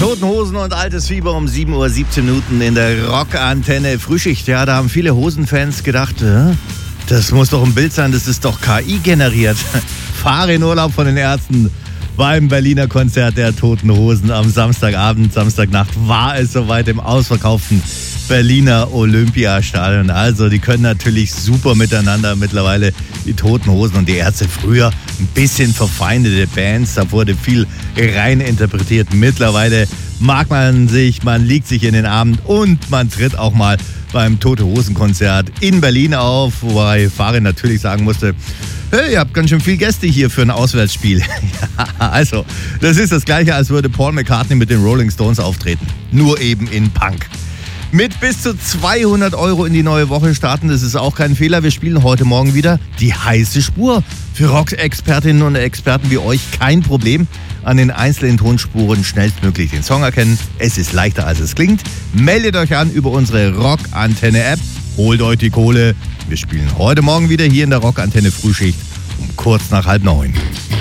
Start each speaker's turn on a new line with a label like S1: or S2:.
S1: Toten Hosen und altes Fieber um 7:17 Uhr in der Rockantenne Frühschicht. Ja, da haben viele Hosenfans gedacht, das muss doch ein Bild sein, das ist doch KI generiert. Fahre in Urlaub von den Ärzten. Beim Berliner Konzert der Toten Hosen am Samstagabend, Samstagnacht war es soweit im ausverkauften Berliner Olympiastadion. Also die können natürlich super miteinander mittlerweile, die Toten Hosen und die Ärzte. Früher ein bisschen verfeindete Bands, da wurde viel rein interpretiert. Mittlerweile mag man sich, man liegt sich in den Armen und man tritt auch mal beim Tote Hosen Konzert in Berlin auf, wobei Farin natürlich sagen musste, hey, ihr habt ganz schön viel Gäste hier für ein Auswärtsspiel. Ja, also, das ist das Gleiche, als würde Paul McCartney mit den Rolling Stones auftreten. Nur eben in Punk. Mit bis zu 200 € in die neue Woche starten, das ist auch kein Fehler. Wir spielen heute Morgen wieder die heiße Spur. Für Rock-Expertinnen und Experten wie euch kein Problem. An den einzelnen Tonspuren schnellstmöglich den Song erkennen. Es ist leichter, als es klingt. Meldet euch an über unsere Rockantenne-App. Holt euch die Kohle. Wir spielen heute Morgen wieder hier in der Rockantenne Frühschicht um kurz nach 8:30.